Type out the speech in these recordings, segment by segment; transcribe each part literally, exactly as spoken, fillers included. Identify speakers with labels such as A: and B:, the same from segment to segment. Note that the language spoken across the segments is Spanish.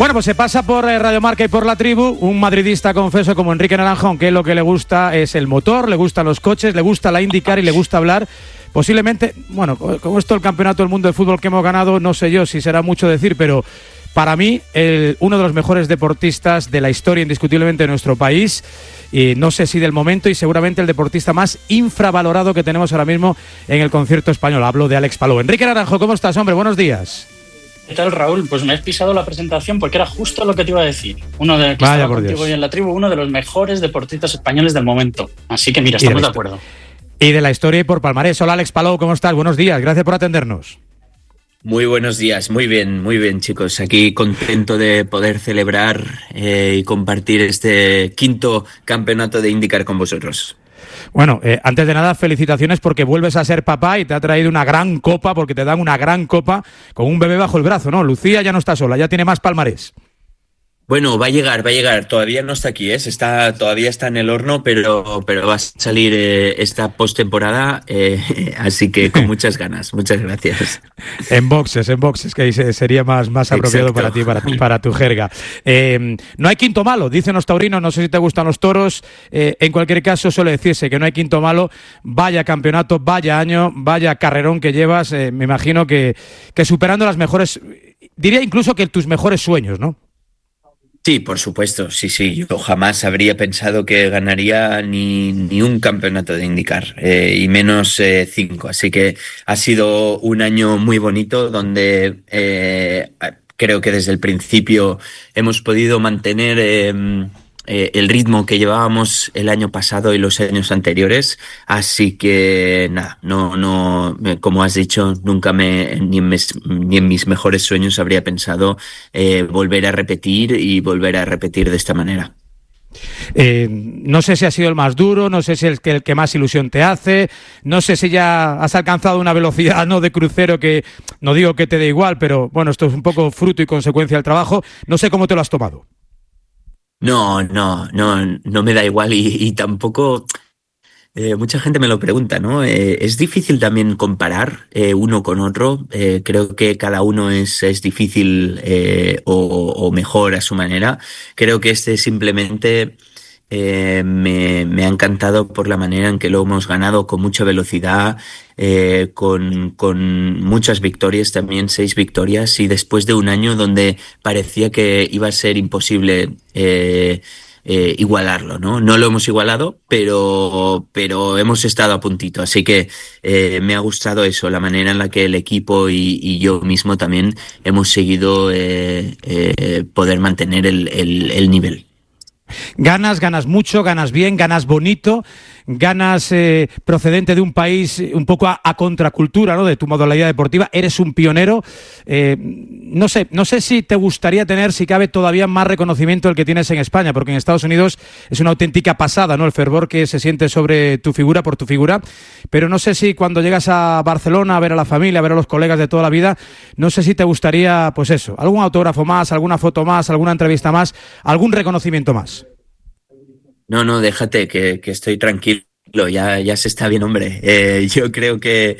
A: Bueno, pues se pasa por eh, Radio Marca y por La Tribu un madridista confeso como Enrique Naranjo, que lo que le gusta es el motor, le gustan los coches, le gusta la IndyCar y le gusta hablar. Posiblemente, bueno, como esto el campeonato del mundo de fútbol que hemos ganado, no sé yo si será mucho decir, pero para mí el, uno de los mejores deportistas de la historia indiscutiblemente de nuestro país, y no sé si del momento, y seguramente el deportista más infravalorado que tenemos ahora mismo en el concierto español. Hablo de Alex Palou. Enrique Naranjo, ¿cómo estás, hombre? Buenos días.
B: ¿Qué tal, Raúl? Pues me has pisado la presentación porque era justo lo que te iba a decir. Uno de que
A: Vaya,
B: estaba contigo hoy en La Tribu, uno de los mejores deportistas españoles del momento. Así que mira, estamos de acuerdo.
A: Y de la historia y por palmarés. Hola, Alex Palou, ¿cómo estás? Buenos días, gracias por atendernos.
C: Muy buenos días, muy bien, muy bien, chicos. Aquí contento de poder celebrar eh, y compartir este quinto campeonato de IndyCar con vosotros.
A: Bueno, eh, antes de nada, felicitaciones porque vuelves a ser papá y te ha traído una gran copa, porque te dan una gran copa con un bebé bajo el brazo, ¿no? Lucía ya no está sola, ya tiene más palmarés.
C: Bueno, va a llegar, va a llegar. Todavía no está aquí, ¿eh? Está, todavía está en el horno, pero, pero va a salir eh, esta postemporada, eh, así que con muchas ganas. Muchas gracias.
A: En boxes, en boxes, que ahí sería más, más apropiado. Exacto. Para ti, para, para tu jerga. Eh, no hay quinto malo, dicen los taurinos, no sé si te gustan los toros. Eh, en cualquier caso, suele decirse que no hay quinto malo. Vaya campeonato, vaya año, vaya carrerón que llevas. Eh, me imagino que, que superando las mejores, diría incluso que tus mejores sueños, ¿no?
C: Sí, por supuesto, sí, sí. Yo jamás habría pensado que ganaría ni, ni un campeonato de IndyCar, eh, y menos eh, cinco. Así que ha sido un año muy bonito donde eh, creo que desde el principio hemos podido mantener eh, eh, el ritmo que llevábamos el año pasado y los años anteriores. Así que nada, no, no, como has dicho, nunca me ni en mis, ni en mis mejores sueños habría pensado eh, volver a repetir y volver a repetir de esta manera.
A: Eh, no sé si ha sido el más duro, no sé si es el que, el que más ilusión te hace, no sé si ya has alcanzado una velocidad no de crucero que no digo que te dé igual, pero bueno, esto es un poco fruto y consecuencia del trabajo. No sé cómo te lo has tomado.
C: No, no, no, no me da igual y, y tampoco... Eh, mucha gente me lo pregunta, ¿no? Eh, es difícil también comparar eh, uno con otro. Eh, creo que cada uno es, es difícil eh, o, o mejor a su manera. Creo que este simplemente eh, me, me ha encantado por la manera en que lo hemos ganado con mucha velocidad, eh, con, con muchas victorias, también seis victorias, y después de un año donde parecía que iba a ser imposible eh, Eh, igualarlo, ¿no? No lo hemos igualado, pero, pero hemos estado a puntito, así que eh, me ha gustado eso, la manera en la que el equipo y, y yo mismo también hemos seguido eh, eh, poder mantener el, el, el nivel.
A: Ganas, ganas mucho, ganas bien, ganas bonito, ganas eh, procedente de un país un poco a, a contracultura, ¿no? De tu modalidad deportiva, eres un pionero. Eh, no sé, no sé si te gustaría tener, si cabe, todavía más reconocimiento del que tienes en España, porque en Estados Unidos es una auténtica pasada, ¿no? El fervor que se siente sobre tu figura, por tu figura, pero no sé si cuando llegas a Barcelona a ver a la familia, a ver a los colegas de toda la vida, no sé si te gustaría, pues eso, algún autógrafo más, alguna foto más, alguna entrevista más, algún reconocimiento más.
C: No, no, déjate, que, que estoy tranquilo, ya, ya se está bien, hombre. Eh, yo creo que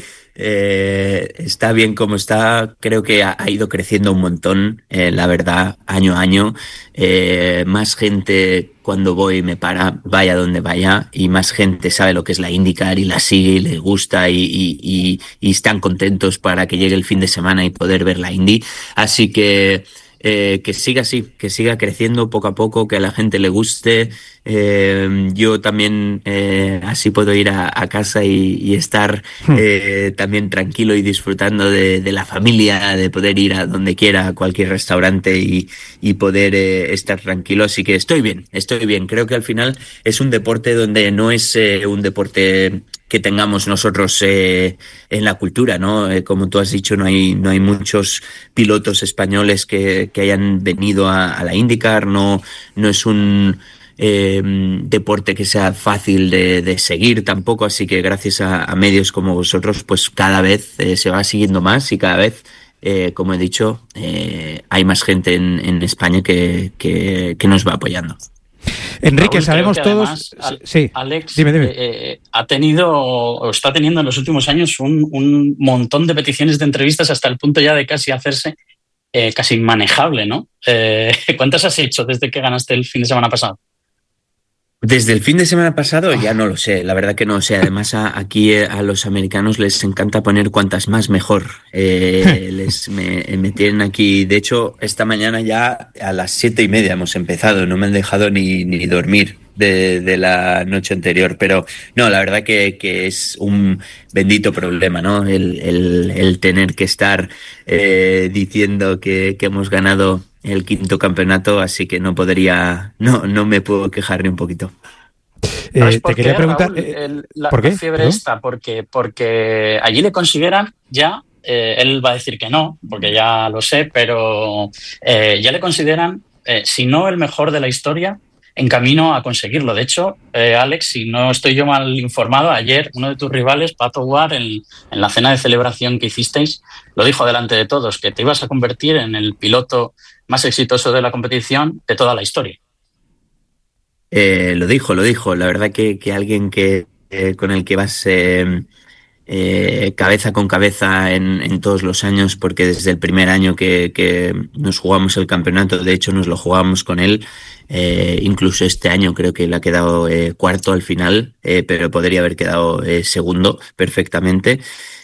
C: eh, está bien como está, creo que ha, ha ido creciendo un montón, eh, la verdad, año a año. Eh, más gente cuando voy me para, vaya donde vaya, y más gente sabe lo que es la IndyCar y la sigue y le gusta y, y, y, y están contentos para que llegue el fin de semana y poder ver la Indy. Así que... Eh, que siga así, que siga creciendo poco a poco, que a la gente le guste. Eh, yo también eh, así puedo ir a, a casa y, y estar eh, también tranquilo y disfrutando de, de la familia, de poder ir a donde quiera, a cualquier restaurante y, y poder eh, estar tranquilo. Así que estoy bien, estoy bien. Creo que al final es un deporte donde no es eh, un deporte que tengamos nosotros eh, en la cultura, ¿no? Eh, como tú has dicho, no hay no hay muchos pilotos españoles que, que hayan venido a, a la IndyCar, no, no es un eh, deporte que sea fácil de, de seguir tampoco, así que gracias a, a medios como vosotros, pues cada vez eh, se va siguiendo más y cada vez, eh, como he dicho, eh, hay más gente en, en España que, que, que nos va apoyando.
A: Enrique,
B: Raúl,
A: sabemos
B: que
A: todos...
B: además, al,
A: sí,
B: Alex
A: dime, dime.
B: Eh, ha tenido o está teniendo en los últimos años un, un montón de peticiones de entrevistas hasta el punto ya de casi hacerse eh, casi inmanejable, ¿no? Eh, ¿Cuántas has hecho desde que ganaste el fin de semana pasado?
C: Desde el fin de semana pasado ya no lo sé, la verdad que no lo sé. Además a, aquí eh, a los americanos les encanta poner cuantas más mejor. Eh, les me, me tienen aquí, de hecho esta mañana ya a las siete y media hemos empezado, no me han dejado ni, ni dormir de, de la noche anterior. Pero no, la verdad que, que es un bendito problema, ¿no? El, el, el tener que estar eh, diciendo que, que hemos ganado el quinto campeonato, así que no podría, no, no me puedo quejar ni un poquito.
B: ¿Sabes
A: Eh,
B: por
A: te quería
B: qué,
A: preguntar,
B: Raúl?
A: eh,
B: El- la,
A: ¿por
B: la
A: qué?
B: fiebre
A: ¿Perdón?
B: esta, porque, porque allí le consideran ya, eh, él va a decir que no, porque ya lo sé, pero eh, ya le consideran, eh, si no el mejor de la historia, en camino a conseguirlo. De hecho, eh, Alex, si no estoy yo mal informado, ayer uno de tus rivales, Pato Ward, en, en la cena de celebración que hicisteis, lo dijo delante de todos, que te ibas a convertir en el piloto más exitoso de la competición de toda la historia.
C: Eh, lo dijo, lo dijo. La verdad que, que alguien que eh, con el que vas eh, eh, cabeza con cabeza en, en todos los años, porque desde el primer año que, que nos jugamos el campeonato, de hecho nos lo jugamos con él, eh, incluso este año creo que le ha quedado eh, cuarto al final, eh, pero podría haber quedado eh, segundo perfectamente.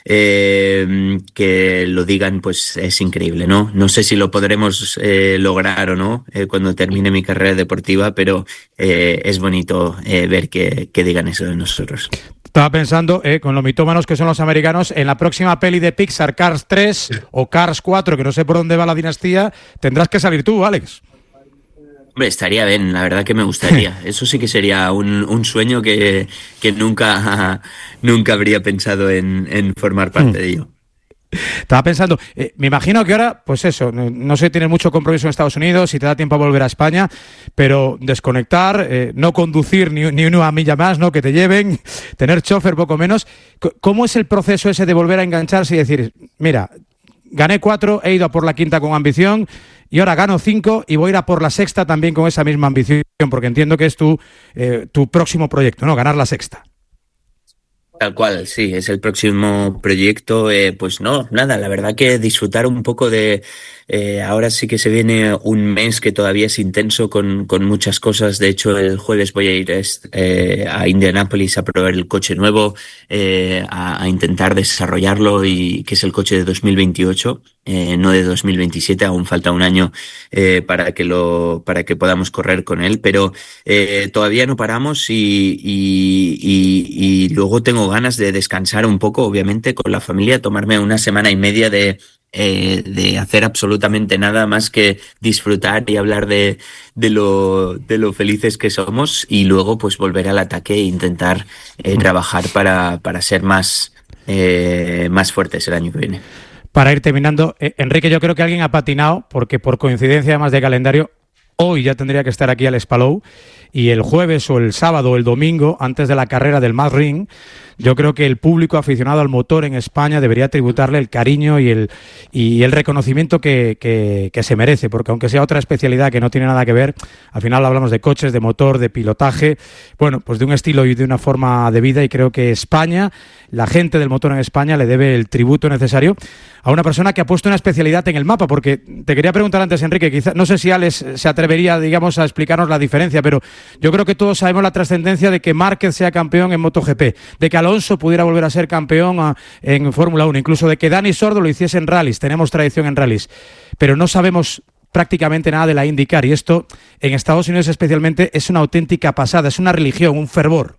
C: Eh, que lo digan, pues es increíble, ¿no? No sé si lo podremos eh, lograr o no eh, cuando termine mi carrera deportiva, pero eh, es bonito eh, ver que, que digan eso de nosotros.
A: Estaba pensando, eh, con lo mitómanos que son los americanos, en la próxima peli de Pixar, Cars tres o Cars cuatro, que no sé por dónde va la dinastía, tendrás que salir tú, Alex.
C: Hombre, estaría bien, la verdad que me gustaría. Eso sí que sería un, un sueño que, que nunca, nunca habría pensado en, en formar parte de ello.
A: Estaba pensando, eh, me imagino que ahora, pues eso, no, no sé, tienes mucho compromiso en Estados Unidos, si te da tiempo a volver a España, pero desconectar, eh, no conducir ni, ni una milla más, ¿no? Que te lleven, tener chofer poco menos. C- ¿Cómo es el proceso ese de volver a engancharse y decir, mira, gané cuatro, he ido a por la quinta con ambición y ahora gano cinco y voy a ir a por la sexta también con esa misma ambición, porque entiendo que es tu, eh, tu próximo proyecto, ¿no? Ganar la sexta.
C: Tal cual, sí, es el próximo proyecto. Eh, pues no, nada, la verdad que disfrutar un poco de... Eh, ahora sí que se viene un mes que todavía es intenso con, con muchas cosas. De hecho, el jueves voy a ir eh, a Indianápolis a probar el coche nuevo, eh, a, a intentar desarrollarlo, y que es el coche de dos mil veintiocho, eh, no de dos mil veintisiete. Aún falta un año eh, para que lo para que podamos correr con él, pero eh, todavía no paramos y, y, y, y luego tengo ganas de descansar un poco, obviamente, con la familia, tomarme una semana y media de, eh, de hacer absolutamente nada más que disfrutar y hablar de, de, lo, de lo felices que somos, y luego pues volver al ataque e intentar eh, trabajar para, para ser más, eh, más fuertes el año que viene.
A: Para ir terminando, eh, Enrique, yo creo que alguien ha patinado, porque por coincidencia además de calendario, hoy ya tendría que estar aquí Alex Palou, y el jueves o el sábado o el domingo, antes de la carrera del Mad Ring, yo creo que el público aficionado al motor en España debería tributarle el cariño y el, y el reconocimiento que, que, que se merece, porque aunque sea otra especialidad que no tiene nada que ver, al final hablamos de coches, de motor, de pilotaje, bueno, pues de un estilo y de una forma de vida, y creo que España, la gente del motor en España, le debe el tributo necesario a una persona que ha puesto una especialidad en el mapa, porque te quería preguntar antes, Enrique, quizá, no sé si Alex se atrevería, digamos, a explicarnos la diferencia, pero yo creo que todos sabemos la trascendencia de que Márquez sea campeón en MotoGP, de que Alonso pudiera volver a ser campeón a, en Fórmula uno, incluso de que Dani Sordo lo hiciese en rallies, tenemos tradición en rallies, pero no sabemos prácticamente nada de la IndyCar, y esto en Estados Unidos especialmente es una auténtica pasada, es una religión, un fervor.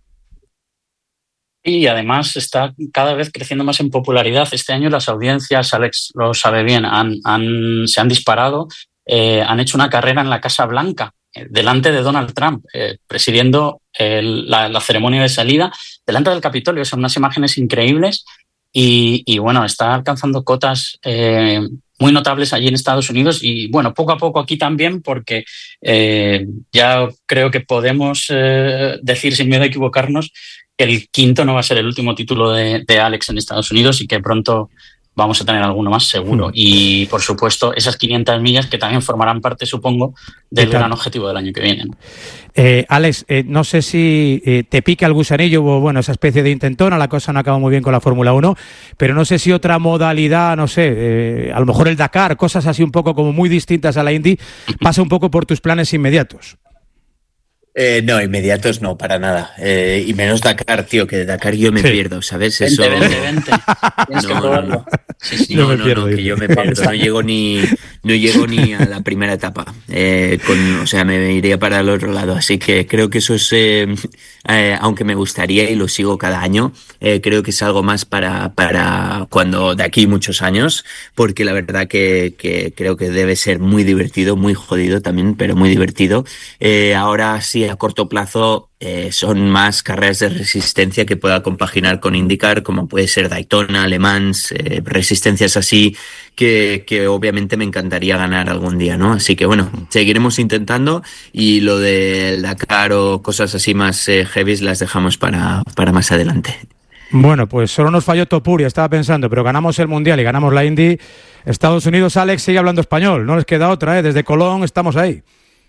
B: Y además está cada vez creciendo más en popularidad. Este año las audiencias, Alex lo sabe bien, han, han, se han disparado, eh, han hecho una carrera en la Casa Blanca, eh, delante de Donald Trump, eh, presidiendo el, la, la ceremonia de salida, delante del Capitolio. Son unas imágenes increíbles y, y bueno, está alcanzando cotas eh, muy notables allí en Estados Unidos y bueno, poco a poco aquí también, porque eh, ya creo que podemos eh, decir sin miedo a equivocarnos que el quinto no va a ser el último título de, de Alex en Estados Unidos y que pronto vamos a tener alguno más seguro. Mm. Y, por supuesto, esas quinientas millas que también formarán parte, supongo, del gran objetivo del año que viene, ¿no?
A: Eh, Alex, eh, no sé si eh, te pica el gusanillo o, bueno, esa especie de intentona, la cosa no acaba muy bien con la Fórmula uno, pero no sé si otra modalidad, no sé, eh, a lo mejor el Dakar, cosas así un poco como muy distintas a la Indy, pasa un poco por tus planes inmediatos.
C: Eh, no, inmediatos no, para nada. Eh, y menos Dakar, tío, que de Dakar yo me sí. pierdo, ¿sabes? Eso...
B: Vente, vente, vente. Tienes
C: no,
B: que probarlo.
C: No, sí, sí. no, no, no, que yo me pierdo. No llego ni, no llego ni a la primera etapa. Eh, con, o sea, me iría para el otro lado. Así que creo que eso es, eh, eh, aunque me gustaría y lo sigo cada año, eh, creo que es algo más para, para cuando de aquí muchos años, porque la verdad que, que creo que debe ser muy divertido, muy jodido también, pero muy divertido. Eh, ahora sí, a corto plazo eh, son más carreras de resistencia que pueda compaginar con IndyCar, como puede ser Daytona, Le Mans, eh, resistencias así que, que obviamente me encantaría ganar algún día, ¿no? Así que bueno, seguiremos intentando y lo del Dakar o cosas así más eh, heavies las dejamos para, para más adelante.
A: Bueno, pues solo nos falló Topuria, estaba pensando, pero ganamos el Mundial y ganamos la Indy. Estados Unidos, Alex, sigue hablando español, no les queda otra, ¿eh? Desde Colón estamos ahí.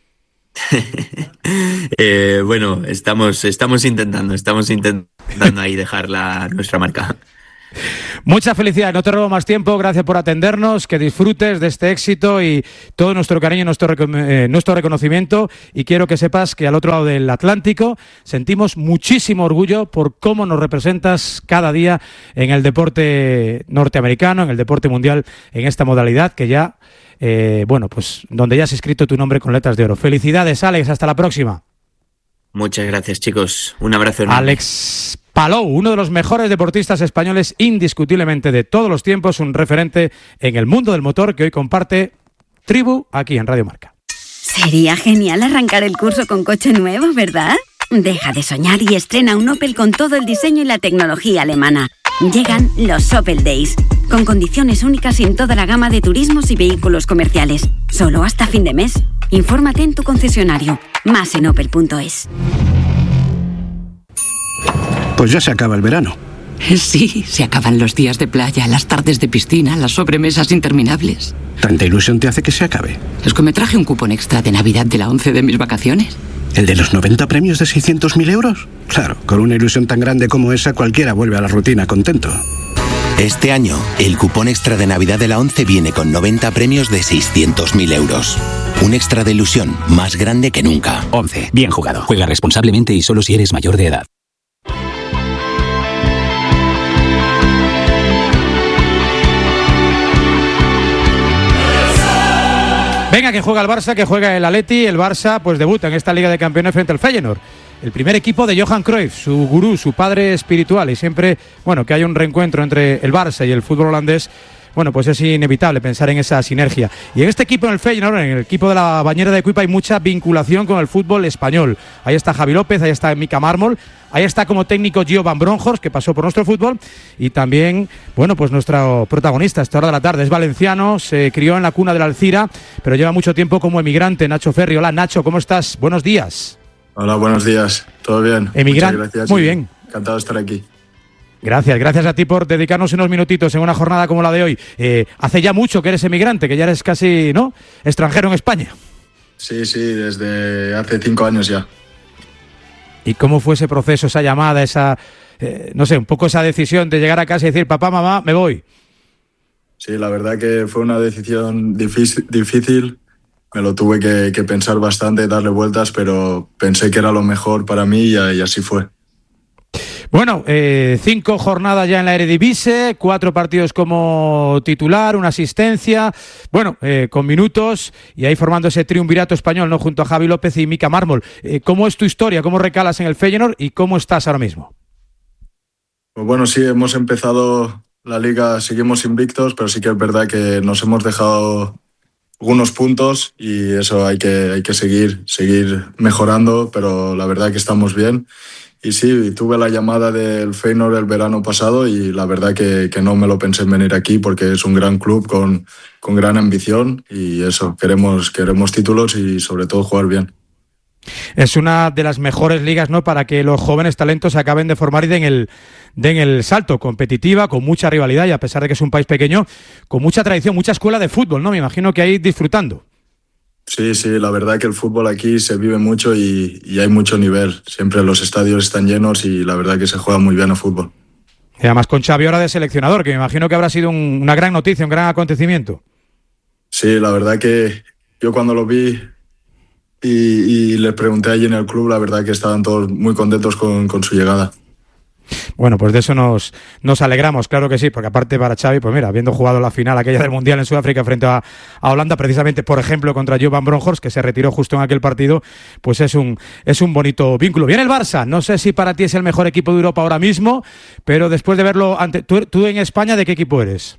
C: eh, bueno, estamos, estamos intentando, estamos intentando ahí dejar la, nuestra marca.
A: Mucha felicidad, no te robo más tiempo, gracias por atendernos, que disfrutes de este éxito y todo nuestro cariño, nuestro, eh, nuestro reconocimiento, y quiero que sepas que al otro lado del Atlántico sentimos muchísimo orgullo por cómo nos representas cada día en el deporte norteamericano, en el deporte mundial, en esta modalidad que ya, eh, bueno, pues donde ya has escrito tu nombre con letras de oro. Felicidades, Alex, hasta la próxima.
C: Muchas gracias, chicos, un abrazo enorme.
A: Alex Palou, uno de los mejores deportistas españoles indiscutiblemente de todos los tiempos, un referente en el mundo del motor que hoy comparte Tribu aquí en Radio Marca.
D: Sería genial arrancar el curso con coche nuevo, ¿verdad? Deja de soñar y estrena un Opel con todo el diseño y la tecnología alemana. Llegan los Opel Days, con condiciones únicas en toda la gama de turismos y vehículos comerciales. Solo hasta fin de mes. Infórmate en tu concesionario. Más en opel punto es.
E: Pues ya se acaba el verano.
F: Sí, se acaban los días de playa, las tardes de piscina, las sobremesas interminables.
E: ¿Tanta ilusión te hace que se acabe?
F: Es que me traje un cupón extra de Navidad de la once de mis vacaciones.
E: ¿El de los noventa premios de seiscientos mil euros? Claro, con una ilusión tan grande como esa cualquiera vuelve a la rutina contento.
G: Este año, el cupón extra de Navidad de la once viene con noventa premios de seiscientos mil euros. Un extra de ilusión más grande que nunca.
H: once. Bien jugado. Juega responsablemente y solo si eres mayor de edad.
A: Venga, que juega el Barça, que juega el Atleti. El Barça pues debuta en esta Liga de Campeones frente al Feyenoord. El primer equipo de Johan Cruyff, su gurú, su padre espiritual. Y siempre, bueno, que hay un reencuentro entre el Barça y el fútbol holandés, bueno, pues es inevitable pensar en esa sinergia. Y en este equipo, en el Feyenoord, en el equipo de la Bañera de Cuipa, hay mucha vinculación con el fútbol español. Ahí está Javi López, ahí está Mika Mármol, ahí está como técnico Gio Van Bronckhorst, que pasó por nuestro fútbol, y también, bueno, pues nuestro protagonista a esta hora de la tarde es valenciano, se crió en la cuna de la Alcira, pero lleva mucho tiempo como emigrante, Nacho Ferri. Hola, Nacho, ¿cómo estás? Buenos días.
I: Hola, buenos días. ¿Todo bien?
A: Emigrante. Muchas gracias. Muy bien.
I: Encantado de estar aquí.
A: Gracias, gracias a ti por dedicarnos unos minutitos en una jornada como la de hoy. Eh, hace ya mucho que eres emigrante, que ya eres casi, ¿no?, extranjero en España.
I: Sí, sí, desde hace cinco años ya.
A: ¿Y cómo fue ese proceso, esa llamada, esa, eh, no sé, un poco esa decisión de llegar a casa y decir, papá, mamá, me voy?
I: Sí, la verdad que fue una decisión difícil, difícil. Me lo tuve que, que pensar bastante, darle vueltas, pero pensé que era lo mejor para mí y, y así fue.
A: Bueno, eh, cinco jornadas ya en la Eredivisie, cuatro partidos como titular, una asistencia, bueno, eh, con minutos, y ahí formando ese triunvirato español, ¿no?, junto a Javi López y Mika Mármol. Eh, ¿Cómo es tu historia? ¿Cómo recalas en el Feyenoord y cómo estás ahora mismo?
I: Pues bueno, sí, hemos empezado la liga, seguimos invictos, pero sí que es verdad que nos hemos dejado algunos puntos y eso hay que, hay que seguir, seguir mejorando, pero la verdad que estamos bien. Y sí, tuve la llamada del Feyenoord el verano pasado y la verdad que, que no me lo pensé en venir aquí porque es un gran club con, con gran ambición y eso, queremos, queremos títulos y sobre todo jugar bien.
A: Es una de las mejores ligas, ¿no?, para que los jóvenes talentos se acaben de formar y den el, den el salto. Competitiva, con mucha rivalidad y a pesar de que es un país pequeño, con mucha tradición, mucha escuela de fútbol, ¿no? Me imagino que ahí disfrutando.
I: Sí, sí, la verdad que el fútbol aquí se vive mucho y, y hay mucho nivel. Siempre los estadios están llenos y la verdad que se juega muy bien el fútbol.
A: Y además con Xavi ahora de seleccionador, que me imagino que habrá sido un, una gran noticia, un gran acontecimiento.
I: Sí, la verdad que yo cuando lo vi y, y les pregunté allí en el club, la verdad que estaban todos muy contentos con, con su llegada.
A: Bueno, pues de eso nos, nos alegramos, claro que sí, porque aparte para Xavi, pues mira, habiendo jugado la final aquella del Mundial en Sudáfrica frente a, a Holanda, precisamente, por ejemplo, contra Joe van Bronckhorst, que se retiró justo en aquel partido, pues es un, es un bonito vínculo. Viene el Barça, no sé si para ti es el mejor equipo de Europa ahora mismo, pero después de verlo, ante, ¿tú, tú en España de qué equipo eres?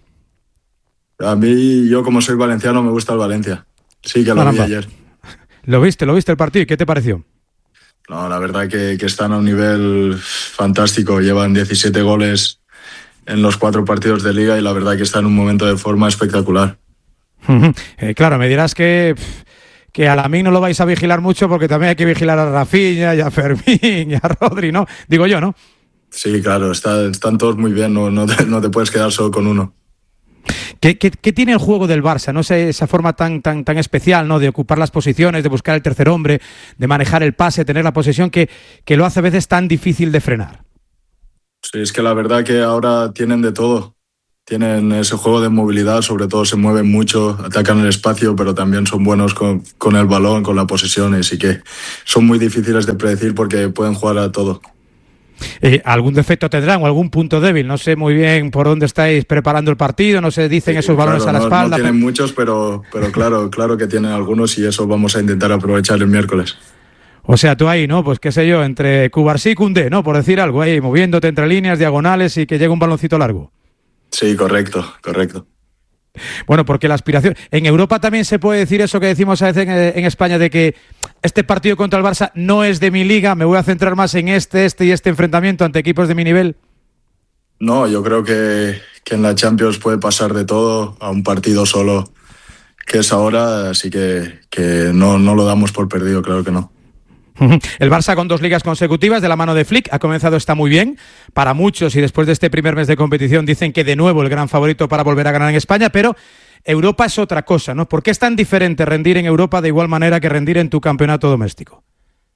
I: A mí, yo como soy valenciano, me gusta el Valencia. Sí, que lo vi ayer.
A: ¿Lo viste? ¿Lo viste el partido? ¿Qué te pareció?
I: No, la verdad que, que están a un nivel fantástico. Llevan diecisiete goles en los cuatro partidos de Liga y la verdad que están en un momento de forma espectacular.
A: eh, claro, me dirás que, que a Lamine no lo vais a vigilar mucho porque también hay que vigilar a Rafinha y a Fermín y a Rodri, ¿no? Digo yo, ¿no?
I: Sí, claro, está, están todos muy bien, no, no, te, no te puedes quedar solo con uno.
A: ¿Qué, qué, ¿Qué tiene el juego del Barça? No sé, esa forma tan, tan, tan especial, ¿no?, de ocupar las posiciones, de buscar el tercer hombre, de manejar el pase, tener la posesión, que, que lo hace a veces tan difícil de frenar.
I: Sí, es que la verdad que ahora tienen de todo. Tienen ese juego de movilidad, sobre todo se mueven mucho, atacan el espacio, pero también son buenos con, con el balón, con la posesión, así que son muy difíciles de predecir porque pueden jugar a todo.
A: Eh, ¿Algún defecto tendrán o algún punto débil? No sé muy bien por dónde estáis preparando el partido, no se dicen sí, esos balones
I: claro,
A: a la
I: no,
A: espalda.
I: No tienen pero... muchos, pero, pero claro, claro que tienen algunos y eso vamos a intentar aprovechar el miércoles.
A: O sea, tú ahí, ¿no? Pues qué sé yo, entre Cubarsí y Koundé, ¿no? Por decir algo, ahí moviéndote entre líneas, diagonales y que llegue un baloncito largo.
I: Sí, correcto, correcto.
A: Bueno, porque la aspiración... En Europa también se puede decir eso que decimos a veces en, en España, de que este partido contra el Barça no es de mi liga, me voy a centrar más en este, este y este enfrentamiento ante equipos de mi nivel.
I: No, yo creo que, que en la Champions puede pasar de todo a un partido solo que es ahora, así que, que no, no lo damos por perdido, claro que no.
A: El Barça con dos ligas consecutivas de la mano de Flick ha comenzado, está muy bien para muchos y después de este primer mes de competición dicen que de nuevo el gran favorito para volver a ganar en España, pero Europa es otra cosa, ¿no? ¿Por qué es tan diferente rendir en Europa de igual manera que rendir en tu campeonato doméstico?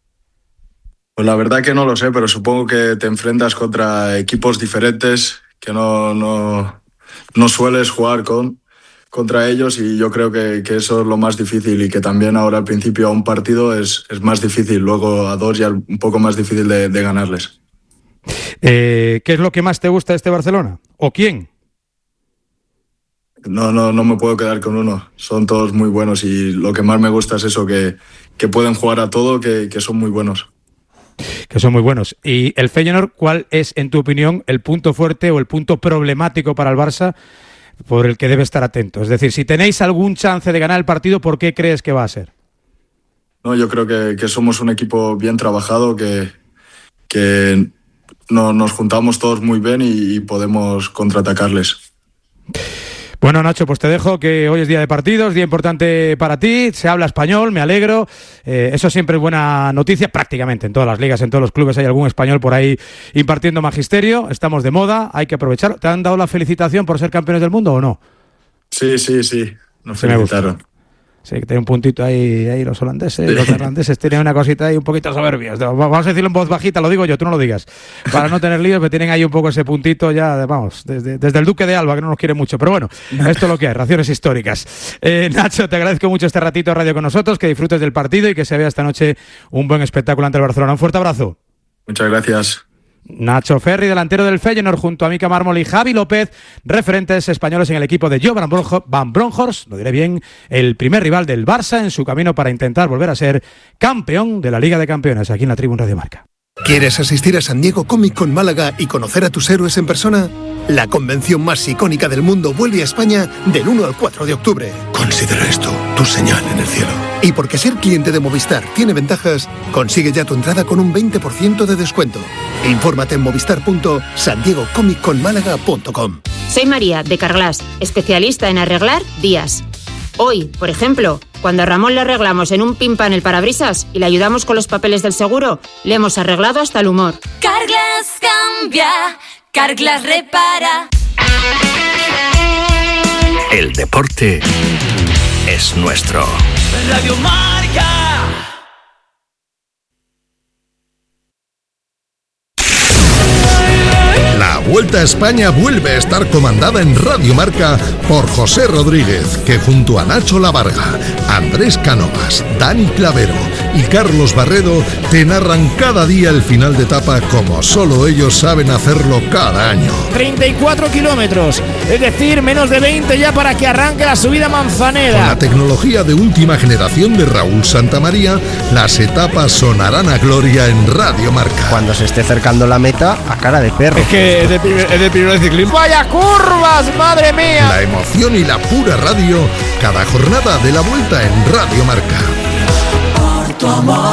I: Pues la verdad que no lo sé, pero supongo que te enfrentas contra equipos diferentes que no, no, no sueles jugar con contra ellos y yo creo que, que eso es lo más difícil y que también ahora al principio a un partido es, es más difícil, luego a dos ya un poco más difícil de, de ganarles.
A: Eh, ¿Qué es lo que más te gusta de este Barcelona? ¿O quién?
I: No, no, no me puedo quedar con uno, son todos muy buenos y lo que más me gusta es eso, que, que pueden jugar a todo, que, que son muy buenos.
A: Que son muy buenos. Y el Feyenoord, ¿cuál es, en tu opinión, el punto fuerte o el punto problemático para el Barça por el que debe estar atento? Es decir, si tenéis algún chance de ganar el partido, ¿por qué crees que va a ser?
I: No, yo creo que, que somos un equipo bien trabajado, que, que no, nos juntamos todos muy bien y, y podemos contraatacarles.
A: Bueno, Nacho, pues te dejo, que hoy es día de partidos, día importante para ti, se habla español, me alegro, eh, eso siempre es buena noticia, prácticamente en todas las ligas, en todos los clubes hay algún español por ahí impartiendo magisterio, estamos de moda, hay que aprovecharlo. ¿Te han dado la felicitación por ser campeones del mundo o no?
I: Sí, sí, sí, nos
A: sí,
I: felicitaron.
A: Sí, que tiene un puntito ahí, ahí los holandeses, los irlandeses tienen una cosita ahí un poquito soberbios. Vamos a decirlo en voz bajita, lo digo yo, tú no lo digas. Para no tener líos, que tienen ahí un poco ese puntito ya, vamos, desde, desde el Duque de Alba, que no nos quiere mucho. Pero bueno, esto es lo que hay, raciones históricas. Eh, Nacho, te agradezco mucho este ratito de radio con nosotros, que disfrutes del partido y que se vea esta noche un buen espectáculo ante el Barcelona. Un fuerte abrazo.
I: Muchas gracias.
A: Nacho Ferri, delantero del Feyenoord, junto a Mika Mármol y Javi López, referentes españoles en el equipo de Joe van Bronckhorst, lo diré bien, el primer rival del Barça en su camino para intentar volver a ser campeón de la Liga de Campeones, aquí en la Tribuna Radio Marca.
J: ¿Quieres asistir a San Diego Comic Con Málaga y conocer a tus héroes en persona? La convención más icónica del mundo vuelve a España del uno al cuatro de octubre. Considera esto tu señal en el cielo. Y porque ser cliente de Movistar tiene ventajas, consigue ya tu entrada con un veinte por ciento de descuento. Infórmate en movistar punto san diego comic con málaga punto com.
K: Soy María, de Carglass, especialista en arreglar vías. Hoy, por ejemplo, Cuando a Ramón le arreglamos en un pim pam el parabrisas y le ayudamos con los papeles del seguro, le hemos arreglado hasta el humor.
L: Carglass cambia, Carglass repara.
M: El deporte es nuestro.
N: Radio Marca.
J: La Vuelta a España vuelve a estar comandada en Radio Marca por José Rodríguez, que junto a Nacho Lavarga, Andrés Cánovas, Dani Clavero y Carlos Barredo te narran cada día el final de etapa como solo ellos saben hacerlo cada año.
O: treinta y cuatro kilómetros, es decir, menos de veinte ya para que arranque la subida Manzanera.
J: Con la tecnología de última generación de Raúl Santamaría, las etapas sonarán a gloria en Radio Marca.
P: Cuando se esté acercando la meta, a cara de perro.
O: Es que es de, es de piloto de ciclismo. ¡Vaya curvas, madre mía!
J: La emoción y la pura radio, cada jornada de la Vuelta en Radio Marca.
N: Por tu amor.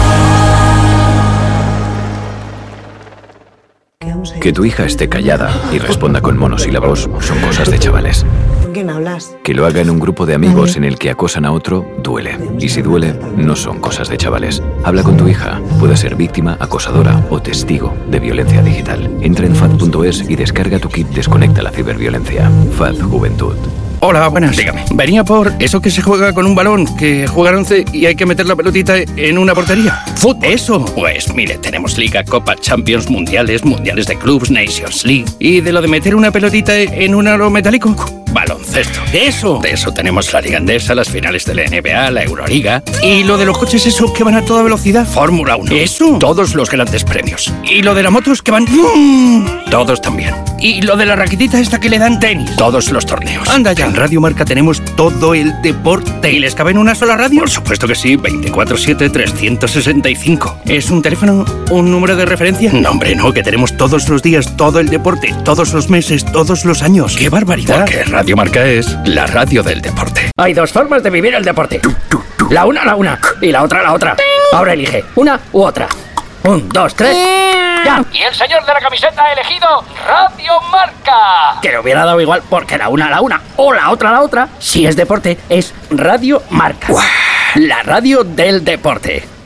Q: Que tu hija esté callada y responda con monosílabos son cosas de chavales.
R: ¿Con quién hablas?
Q: Que lo haga en un grupo de amigos en el que acosan a otro, duele. Y si duele, no son cosas de chavales. Habla con tu hija. Puede ser víctima, acosadora o testigo de violencia digital. Entra en fad punto es y descarga tu kit Desconecta la ciberviolencia. F A D Juventud.
S: Hola, buenas. Dígame. Venía por eso que se juega con un balón, que juegan once y hay que meter la pelotita en una portería.
T: ¿Fútbol?
S: Eso.
T: Pues mire, tenemos Liga, Copa, Champions, Mundiales, Mundiales de Clubs, Nations League.
S: ¿Y de lo de meter una pelotita en un aro metálico?
T: Baloncesto.
S: ¿De eso?
T: De eso tenemos la Liga Endesa, las finales de la N B A, la Euroliga.
S: ¿Y lo de los coches esos que van a toda velocidad?
T: Fórmula uno.
S: ¿Eso?
T: Todos los grandes premios.
S: ¿Y lo de las motos que van...?
T: Todos también.
S: ¿Y lo de la raquetita esta que le dan tenis?
T: Todos los torneos.
S: Anda ya.
T: En Radio Marca tenemos todo el deporte.
S: ¿Y les cabe en una sola radio?
T: Por supuesto que sí, veinticuatro siete, trescientos sesenta y cinco.
S: ¿Es un teléfono, un número de referencia?
T: No, hombre, no, que tenemos todos los días, todo el deporte, todos los meses, todos los años.
S: ¡Qué barbaridad!
T: Porque Radio Marca es la radio del deporte.
U: Hay dos formas de vivir el deporte. La una, la una. Y la otra, la otra. Ahora elige una u otra. Un, dos, tres. ¡Ya!
V: Y el señor de la camiseta ha elegido Radio Marca.
U: Que le hubiera dado igual porque la una, la una. O la otra, la otra. Si es deporte, es Radio Marca.
T: ¡Uah!
U: La radio del deporte.